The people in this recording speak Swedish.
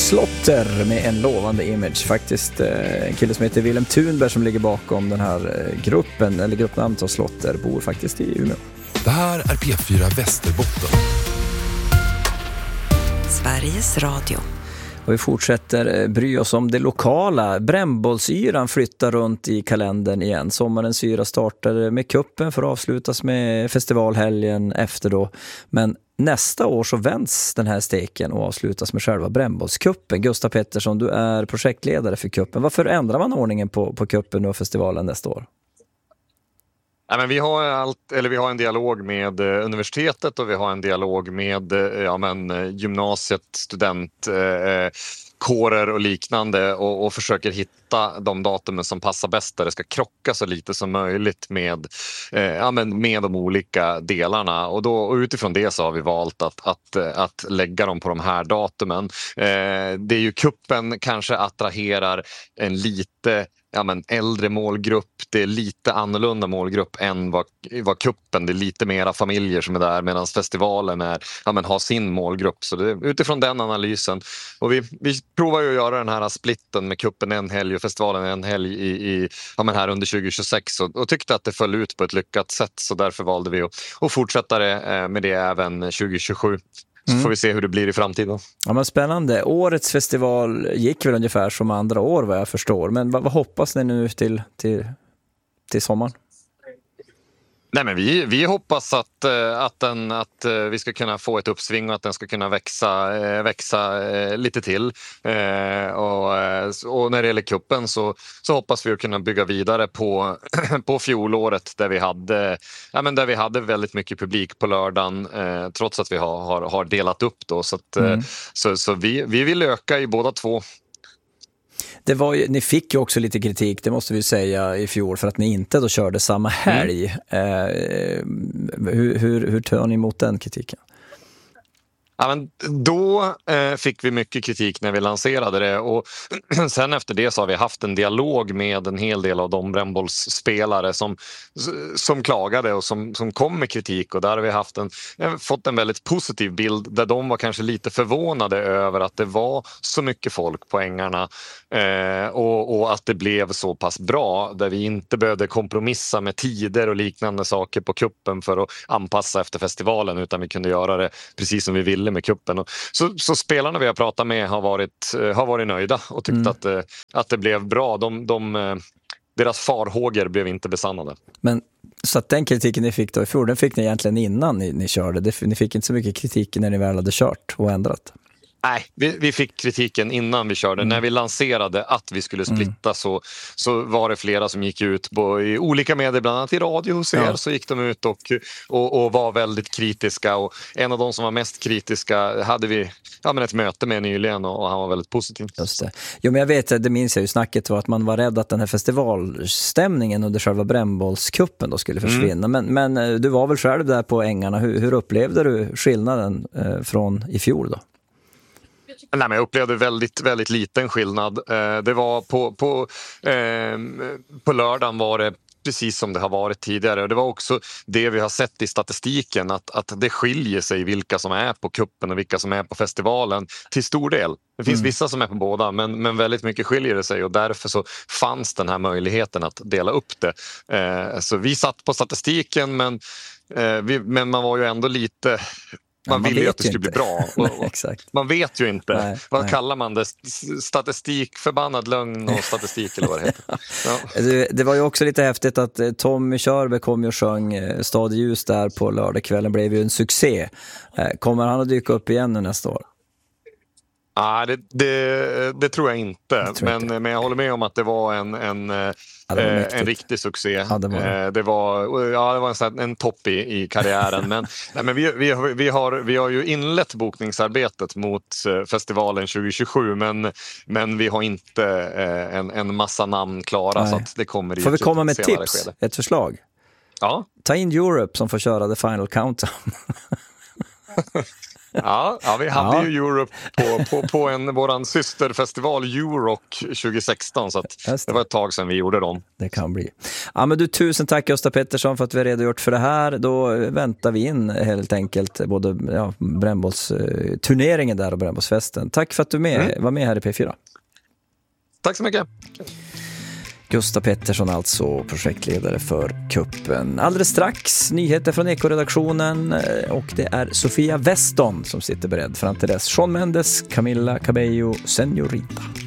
Slotter med en lovande image. Faktiskt en kille som heter Willem Thunberg som ligger bakom den här gruppen, eller gruppnamnet av Slotter, bor faktiskt i Umeå. Det här är P4 Västerbotten. Sveriges Radio. Och vi fortsätter bry oss om det lokala. Brännbollsyran flyttar runt i kalendern igen. Sommarens syra startar med kuppen för att avslutas med festivalhelgen efter då. Men nästa år så vänds den här steken och avslutas med själva brännbollskuppen. Gustav Pettersson, du är projektledare för kuppen. Varför ändrar man ordningen på kuppen och festivalen nästa år? Ja, men vi har en dialog med universitetet och vi har en dialog med gymnasiet, studentkårer och liknande och försöker hitta de datumen som passar bäst där det ska krocka så lite som möjligt med de olika delarna. Och utifrån det så har vi valt att lägga dem på de här datumen. Det är ju kuppen kanske attraherar en lite äldre målgrupp. Det är lite annorlunda målgrupp än vad kuppen. Det är lite mera familjer som är där medan festivalen har sin målgrupp. Så det är utifrån den analysen. Och vi provar ju att göra den här splitten med kuppen en helg och festivalen en helg här under 2026 och tyckte att det föll ut på ett lyckat sätt. Så därför valde vi att fortsätta med det även 2027. Så får vi se hur det blir i framtiden. Ja, men spännande. Årets festival gick väl ungefär som andra år vad jag förstår. Men vad hoppas ni nu till sommaren? Nej, men vi hoppas att vi ska kunna få ett uppsving och att den ska kunna växa lite till. Och när det gäller kuppen så hoppas vi att kunna bygga vidare på fjolåret där vi hade väldigt mycket publik på lördagen trots att vi har delat upp då. Så vi vill öka i båda två. Ni fick ju också lite kritik, det måste vi säga, i fjol för att ni inte då körde samma helg. Hur tar ni emot den kritiken? Ja, men då fick vi mycket kritik när vi lanserade det och sen efter det så har vi haft en dialog med en hel del av de brännbollsspelare som klagade och som kom med kritik och där har vi fått en väldigt positiv bild där de var kanske lite förvånade över att det var så mycket folk på ängarna och att det blev så pass bra där vi inte behövde kompromissa med tider och liknande saker på kuppen för att anpassa efter festivalen utan vi kunde göra det precis som vi ville med kuppen. Så spelarna vi har pratat med har varit nöjda och tyckt att det blev bra. Deras farhågor blev inte besannade. Men så att den kritiken ni fick då i fjol, den fick ni egentligen innan ni körde. Ni fick inte så mycket kritik när ni väl hade kört och ändrat. Nej, vi fick kritiken innan vi körde. När vi lanserade att vi skulle splitta så var det flera som gick ut i olika medier, bland annat i radio hos er. Så gick de ut och var väldigt kritiska. Och en av de som var mest kritiska hade vi ett möte med nyligen och han var väldigt positiv. Just det. Jo, men jag vet, det minns jag ju snacket var att man var rädd att den här festivalstämningen under själva brännbollskuppen då skulle försvinna. Men du var väl själv där på ängarna. Hur upplevde du skillnaden från i fjol då? Nej, men jag upplevde väldigt, väldigt liten skillnad. Det var på lördagen var det precis som det har varit tidigare. Och det var också det vi har sett i statistiken att det skiljer sig vilka som är på kuppen och vilka som är på festivalen till stor del. Det finns vissa som är på båda men väldigt mycket skiljer det sig och därför så fanns den här möjligheten att dela upp det. Så vi satt på statistiken men man var ju ändå lite... Man vill ju att det skulle bli bra. Exakt. Man vet ju inte. Nej. Kallar man det? Statistik, förbannad lögn och statistik eller vad det heter. Ja. Det var ju också lite häftigt att Tommy Körberg kom och sjöng Stad i ljus där på lördagskvällen. Blev ju en succé. Kommer han att dyka upp igen nu nästa år? Nej, det tror jag inte. Men jag håller med om att det var en riktig succé. Ja, det var en topp i karriären. Men vi har ju inlett bokningsarbetet mot festivalen 2027 men vi har inte en massa namn klara. Så att det kommer. Får vi komma med ett tips? Skede. Ett förslag? Ja. Ta in Europe som får köra The Final Countdown. Ja, vi hade ju Europe på våran systerfestival Euroc 2016, så att det var ett tag sedan vi gjorde dem. Det kan bli. Ja, men du, tusen tack Gösta Pettersson för att vi har redogjort för det här. Då väntar vi in helt enkelt både brännbollsturneringen där och brännbollsfesten. Tack för att du var med här i P4. Tack så mycket. Gösta Pettersson alltså, projektledare för kuppen. Alldeles strax nyheter från Eko-redaktionen och det är Sofia Weston som sitter beredd fram till dess. Shawn Mendes, Camila Cabello, Señorita.